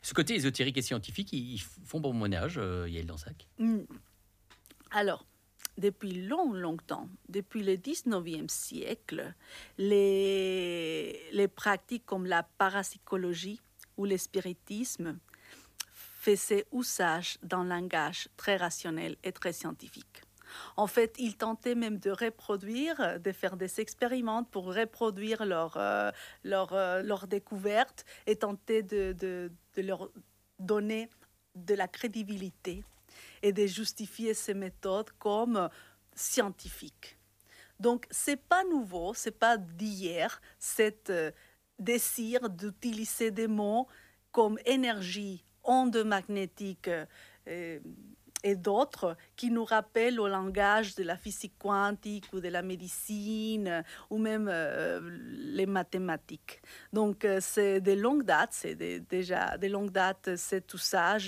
Ce côté ésotérique et scientifique, ils font bon ménage, Yael Dansac. Alors, depuis longtemps, depuis le 19e siècle, les pratiques comme la parapsychologie ou le spiritisme faisaient usage d'un langage très rationnel et très scientifique. En fait, ils tentaient même de faire des expériments pour reproduire leur découverte et tenter de leur donner de la crédibilité et de justifier ces méthodes comme scientifiques. Donc, c'est pas nouveau, c'est pas d'hier, cet désir d'utiliser des mots comme énergie, onde magnétique et d'autres qui nous rappellent au langage de la physique quantique ou de la médecine ou même les mathématiques. Donc, c'est de longue date, déjà de longue date cet usage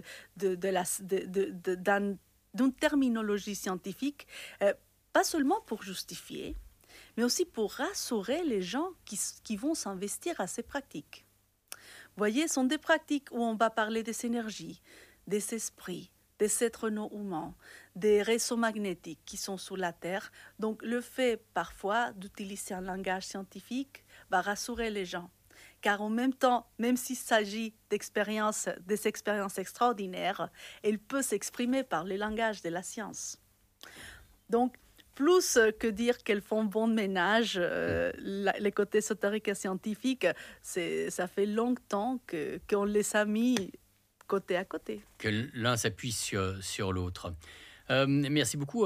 d'une terminologie scientifique, pas seulement pour justifier, mais aussi pour rassurer les gens qui vont s'investir à ces pratiques. Vous voyez, ce sont des pratiques où on va parler des énergies, des esprits, des êtres non humains, des réseaux magnétiques qui sont sous la Terre. Donc, le fait parfois d'utiliser un langage scientifique va rassurer les gens. Car en même temps, même s'il s'agit des expériences extraordinaires, elle peut s'exprimer par le langage de la science. Donc, plus que dire qu'elles font bon ménage, les côtés ésotériques et scientifiques, ça fait longtemps qu'on les a mis côté à côté. Que l'un s'appuie sur l'autre. Merci beaucoup,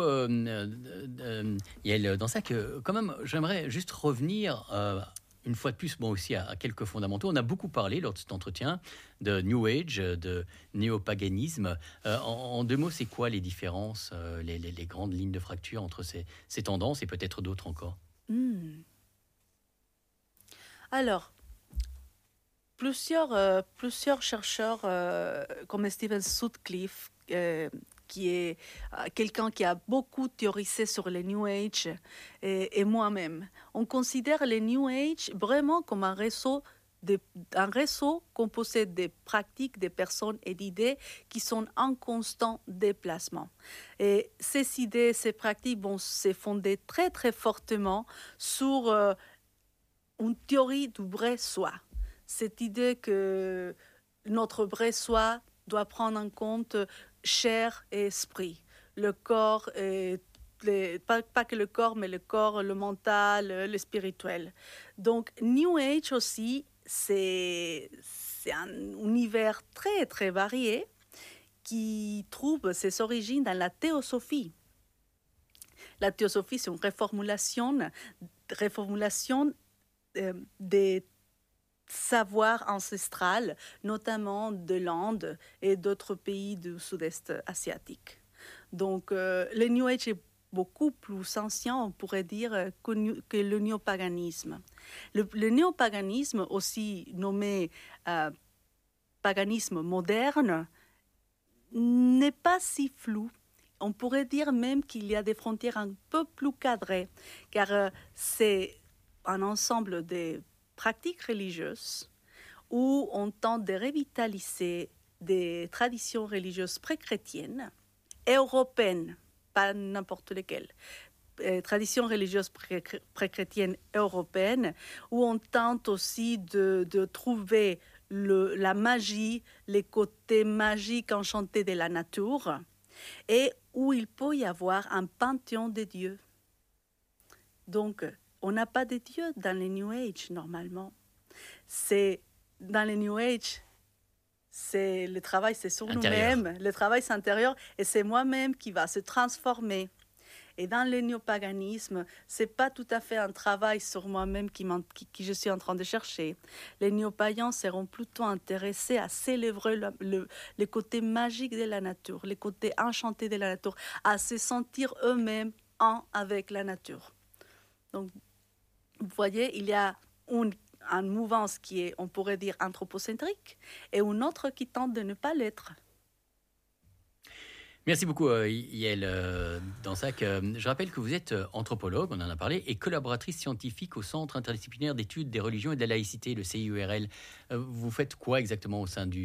Yael Dansac. Quand même, j'aimerais juste revenir une fois de plus, aussi à quelques fondamentaux. On a beaucoup parlé lors de cet entretien de New Age, de néopaganisme. En deux mots, c'est quoi les différences, les grandes lignes de fracture entre ces tendances et peut-être d'autres encore? Alors, plusieurs chercheurs comme Stephen Sutcliffe, qui est quelqu'un qui a beaucoup théorisé sur le New Age, et moi-même, on considère le New Age vraiment comme un réseau composé de pratiques, de personnes et d'idées qui sont en constant déplacement. Et ces idées, ces pratiques vont se fonder très très fortement sur une théorie du vrai soi. Cette idée que notre vrai soi doit prendre en compte chair et esprit, le corps, pas que le corps, mais le corps, le mental, le spirituel. Donc, New Age aussi, c'est un univers très, très varié qui trouve ses origines dans la théosophie. La théosophie, c'est une reformulation des savoir ancestral, notamment de l'Inde et d'autres pays du sud-est asiatique. Donc, le New Age est beaucoup plus ancien, on pourrait dire, que le néopaganisme. Le néopaganisme, aussi nommé paganisme moderne, n'est pas si flou. On pourrait dire même qu'il y a des frontières un peu plus cadrées, car c'est un ensemble de pratiques religieuses où on tente de revitaliser des traditions religieuses pré-chrétiennes et européennes, pas n'importe lesquelles. Traditions religieuses pré-chrétiennes européennes, où on tente aussi de trouver la magie, les côtés magiques enchantés de la nature, et où il peut y avoir un panthéon de dieux. Donc, on n'a pas de dieux dans le New Age, normalement. Dans le New Age, le travail, c'est sur nous-mêmes. Le travail, c'est intérieur, et c'est moi-même qui va se transformer. Et dans le néopaganisme, ce n'est pas tout à fait un travail sur moi-même qui je suis en train de chercher. Les néopaïens seront plutôt intéressés à célébrer le côté magique de la nature, le côté enchanté de la nature, à se sentir eux-mêmes un avec la nature. Donc, vous voyez, il y a une mouvance qui est, on pourrait dire, anthropocentrique, et une autre qui tente de ne pas l'être. Merci beaucoup, Yael Dansac. Je rappelle que vous êtes anthropologue, on en a parlé, et collaboratrice scientifique au Centre interdisciplinaire d'études des religions et de la laïcité, le CIERL. Vous faites quoi exactement au sein du